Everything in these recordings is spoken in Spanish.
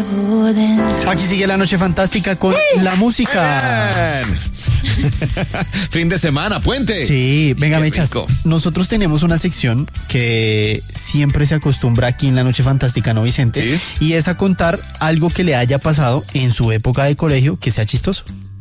por dentro. Aquí sigue la noche fantástica con la música. Fin de semana, puente. Sí, venga, Qué Mechas. rico. Nosotros tenemos una sección que siempre se acostumbra aquí en la noche fantástica, ¿no, Vicente? Sí. Y es a contar algo que le haya pasado en su época de colegio que sea chistoso.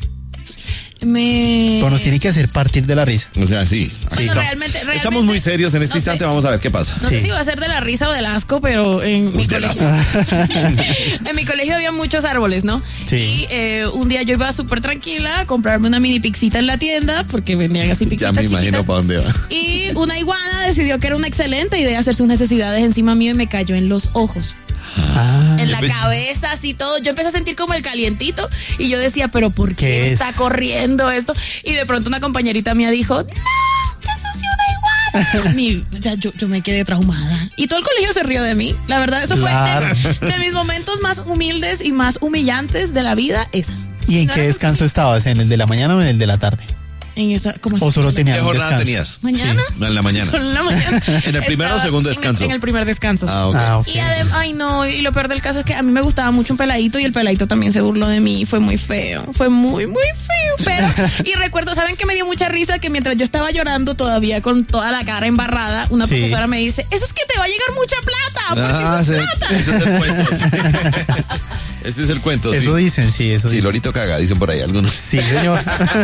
Pero nos tiene que hacer partir de la risa. O sea, sí. Bueno, Aquí realmente estamos muy serios en este no sé. instante. Vamos a ver qué pasa. No sé si va a ser de la risa o del asco, pero en mi del colegio. En mi colegio había muchos árboles, ¿no? Sí. Y un día yo iba súper tranquila a comprarme una mini pixita en la tienda, porque vendían así Ya pixitas me imagino chiquitas. para dónde va. Y una iguana decidió que era una excelente idea hacer sus necesidades encima mío y me cayó en los ojos. En la cabeza, así todo. Yo empecé a sentir como el calientito y yo decía, pero ¿por qué está corriendo esto? Y de pronto una compañerita mía dijo, ¡no! ¡Te sució una iguana! Yo me quedé traumada. Y todo el colegio se rió de mí. La verdad, eso fue de mis momentos más humildes y más humillantes de la vida, esas. ¿Y en qué descanso estabas? ¿En el de la mañana o en el de la tarde? En esa, ¿cómo ¿O solo tenías ¿Qué un jornada descanso? tenías? ¿Mañana? En la mañana. Solo en la mañana. ¿En el primero o segundo descanso? En el primer descanso. Ah, ok. Ah, ok. Y además, ay no, y lo peor del caso es que a mí me gustaba mucho un peladito y el peladito también se burló de mí. Fue muy feo, fue muy, muy feo. Pero, y recuerdo, ¿saben que me dio mucha risa? Que mientras yo estaba llorando todavía con toda la cara embarrada, una profesora me dice, eso es que te va a llegar mucha plata, porque eso es plata. Ese es el cuento. Sí. Ese es el cuento, sí. Eso dicen, sí, eso Sí, dicen. Lorito caga, dicen por ahí algunos. Sí, señor.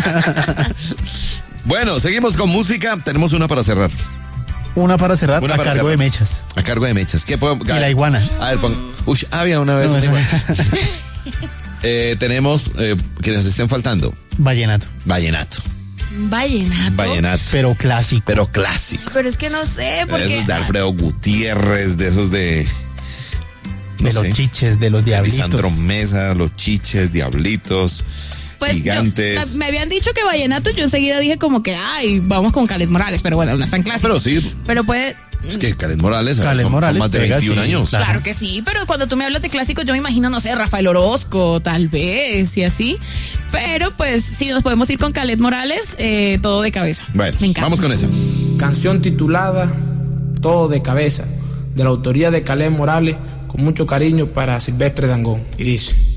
Bueno, seguimos con música. Tenemos una para cerrar. Una para cerrar Una a para cargo cerrar. de Mechas. A cargo de Mechas. ¿Qué podemos? Y la iguana. A ver, uy, había una vez. No, una esa- iguana. Tenemos que nos estén faltando. Vallenato. Vallenato. Vallenato. Pero clásico. Pero clásico. Pero es que no sé, De porque esos de Alfredo Gutiérrez, de esos de. no De los sé, chiches, de los diablitos. Lisandro Mesa, los chiches, diablitos. pues Gigantes. me habían dicho que vallenato, yo enseguida dije como que, ay, vamos con Khaled Morales, pero bueno, no es tan clásico. Pero sí, Pero puede... es que Khaled Morales, Khaled son Morales más de pega, 21 sí, años. claro. Claro que sí, pero cuando tú me hablas de clásicos, yo me imagino, no sé, Rafael Orozco, tal vez, y así. Pero pues, si nos podemos ir con Khaled Morales, todo de cabeza. Bueno, Me encanta. vamos con eso. Canción titulada Todo de Cabeza, de la autoría de Khaled Morales, con mucho cariño para Silvestre Dangond. Y dice: